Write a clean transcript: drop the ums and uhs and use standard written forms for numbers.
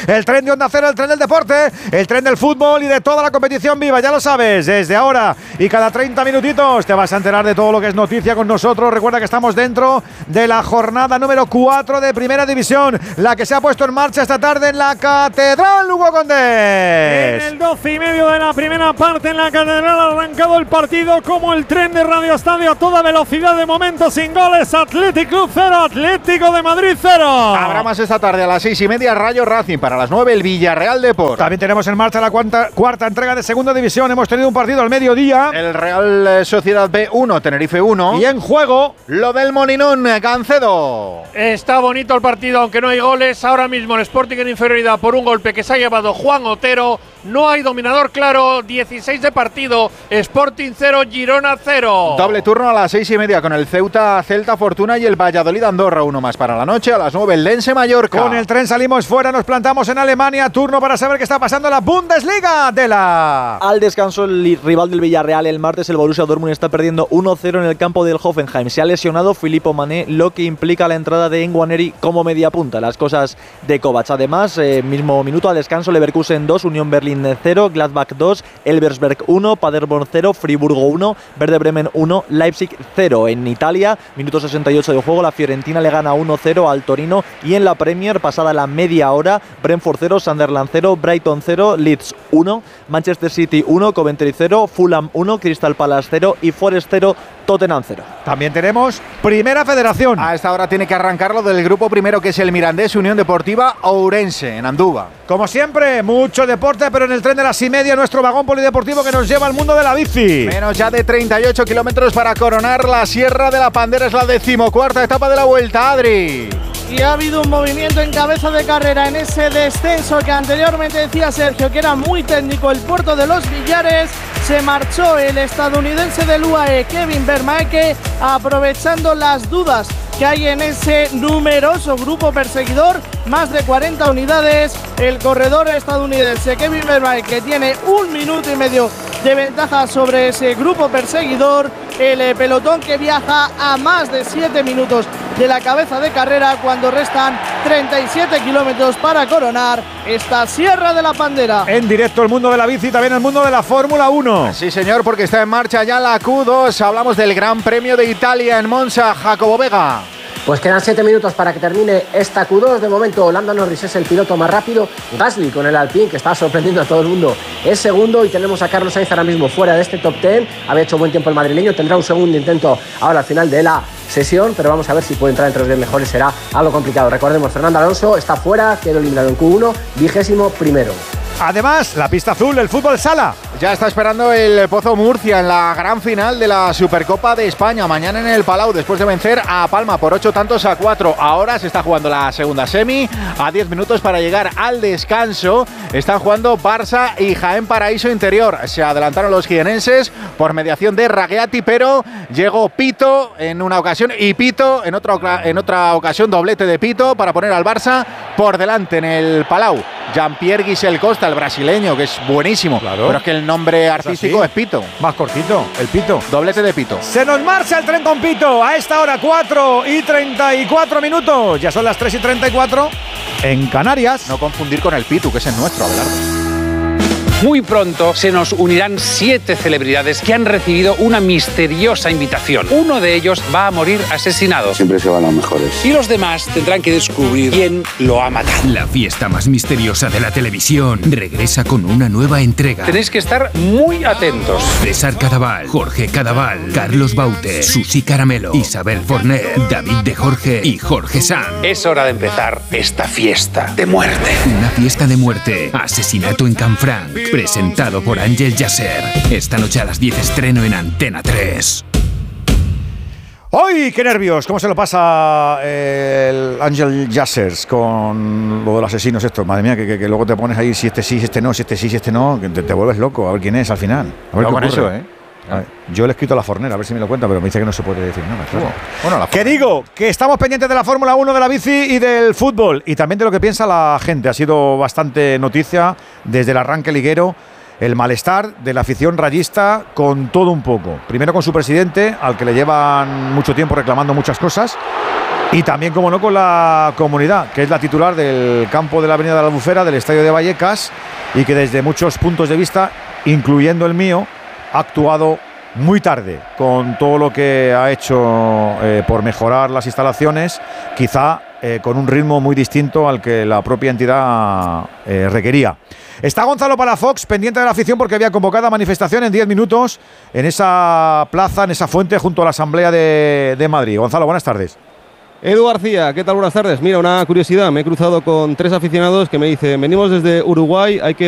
el tren de Onda Cero, el tren del deporte, el tren del fútbol y de toda la competición viva, ya lo sabes, desde ahora y cada 30 minutitos te vas a enterar de todo lo que es noticia con nosotros. Recuerda que estamos dentro de la jornada número 4 de Primera División, la que se ha puesto en marcha esta tarde en la Catedral Lugo Condés. En el 12:30 de la primera parte en la Catedral ha arrancado el partido como el tren de Radio Estadio a toda velocidad, de momento sin goles. Athletic Club 0, Atlético de Madrid 0. Habrá más esta tarde a las 6:30, Rayo Racing, para las 9 el Villarreal Deport. También tenemos en marcha la cuarta entrega de Segunda División. Hemos tenido un partido al mediodía. El Real Sociedad B1, Tenerife 1. Y en juego lo del Molinón, Cancedo. Está bonito el partido, aunque no hay goles. Ahora mismo el Sporting en inferioridad por un golpe que se ha llevado Juan Otero. No hay dominador claro, 16 de partido, Sporting 0, Girona 0. Doble turno a las 6:30 con el Ceuta, Celta Fortuna y el Valladolid Andorra. Uno más para la noche, a las 9 el Lense Mallorca. Con el tren salimos fuera, nos plantamos en Alemania. Turno para saber qué está pasando en la Bundesliga de la... Al descanso, el rival del Villarreal el martes, el Borussia Dortmund, está perdiendo 1-0 en el campo del Hoffenheim. Se ha lesionado Filippo Mané, lo que implica la entrada de Nwaneri como mediapunta. Las cosas de Kovac. Además, mismo minuto al descanso, Leverkusen 2, Unión Berlín 0, Gladbach 2, Elversberg 1, Paderborn 0, Friburgo 1, Werder Bremen 1, Leipzig 0. En Italia, minuto 68 de juego, la Fiorentina le gana 1-0 al Torino. Y en la Premier, pasada la media hora, Brentford 0, Sunderland 0, Brighton 0, Leeds 1, Manchester City 1, Coventry 0, Fulham 1, Crystal Palace 0 y Forest 0, Tottenham 0. También tenemos Primera Federación. A esta hora tiene que arrancarlo del grupo primero, que es el Mirandés Unión Deportiva Ourense, en Andúba. Como siempre, mucho deporte, pero en el tren de las 6:30, nuestro vagón polideportivo que nos lleva al mundo de la bici. Menos ya de 38 kilómetros para coronar la Sierra de la Pandera. Es la 14ª etapa de la Vuelta, Adri. Y ha habido un movimiento en cabeza de carrera en ese descenso que anteriormente decía Sergio que era muy técnico, el Puerto de los Villares. Se marchó el estadounidense del UAE, Kevin Vermaeke, aprovechando las dudas que hay en ese numeroso grupo perseguidor, más de 40 unidades. El corredor estadounidense Kevin Vermaeke tiene 1 minuto y medio de ventaja sobre ese grupo perseguidor. El pelotón que viaja a más de 7 minutos de la cabeza de carrera cuando restan 37 kilómetros para coronar esta Sierra de la Pandera. En directo el mundo de la bici, también el mundo de la Fórmula 1. Sí, señor, porque está en marcha ya la Q2. Hablamos del Gran Premio de Italia en Monza. Jacobo Vega. Pues quedan 7 minutos para que termine esta Q2. De momento, Lando Norris es el piloto más rápido. Gasly con el Alpine, que está sorprendiendo a todo el mundo, es segundo. Y tenemos a Carlos Sainz ahora mismo fuera de este top 10. Había hecho buen tiempo el madrileño. Tendrá un segundo intento ahora al final de la sesión, pero vamos a ver si puede entrar entre los 10 mejores. Será algo complicado. Recordemos, Fernando Alonso está fuera, quedó eliminado en Q1, 21º. Además, la pista azul, el fútbol sala. Ya está esperando el Pozo Murcia en la gran final de la Supercopa de España. Mañana en el Palau, después de vencer a Palma por 8-4. Ahora se está jugando la segunda semi. A 10 minutos para llegar al descanso. Están jugando Barça y Jaén Paraíso Interior. Se adelantaron los jienenses por mediación de Ragueati, pero llegó Pito en una ocasión y Pito en otra ocasión, doblete de Pito para poner al Barça por delante en el Palau. Jean-Pierre Guisel Costa, el brasileño, que es buenísimo. Claro. Pero es que el nombre artístico es Pito. Más cortito, el Pito. Doblete de Pito. Se nos marcha el tren con Pito. A esta hora, 4:34 minutos. Ya son las 3:34 en Canarias. No confundir con el Pitu, que es el nuestro, Abelardo. Muy pronto se nos unirán 7 celebridades que han recibido una misteriosa invitación. Uno de ellos va a morir asesinado. Siempre se van los mejores. Y los demás tendrán que descubrir quién lo ha matado. La fiesta más misteriosa de la televisión regresa con una nueva entrega. Tenéis que estar muy atentos. César Cadaval, Jorge Cadaval, Carlos Baute, Susi Caramelo, Isabel Forner, David de Jorge y Jorge Sanz. Es hora de empezar esta fiesta de muerte. Una fiesta de muerte. Asesinato en Canfranc. Presentado por Ángel Yasser. Esta noche a las 10 estreno en Antena 3. ¡Ay, qué nervios! ¿Cómo se lo pasa el Ángel Yassers con lo de los asesinos estos? Madre mía, que luego te pones ahí si este sí, si este no, si este sí, si este no, que te vuelves loco a ver quién es al final. A ver qué ocurre. Eso, A ver, yo le he escrito a la Fornera, a ver si me lo cuenta, pero me dice que no se puede decir nada. Claro. Bueno, que digo, que estamos pendientes de la Fórmula 1, de la bici y del fútbol. Y también de lo que piensa la gente. Ha sido bastante noticia desde el arranque liguero el malestar de la afición rayista con todo un poco. Primero con su presidente, al que le llevan mucho tiempo reclamando muchas cosas, y también, como no, con la comunidad, que es la titular del campo de la Avenida de la Albufera, del Estadio de Vallecas, y que desde muchos puntos de vista, incluyendo el mío, ha actuado muy tarde con todo lo que ha hecho por mejorar las instalaciones, quizá con un ritmo muy distinto al que la propia entidad requería. Está Gonzalo Palafox, pendiente de la afición, porque había convocada manifestación en 10 minutos en esa plaza, en esa fuente, junto a la Asamblea de Madrid. Gonzalo, buenas tardes. Edu García, ¿qué tal? Buenas tardes. Mira, una curiosidad, me he cruzado con 3 aficionados que me dicen, venimos desde Uruguay, hay que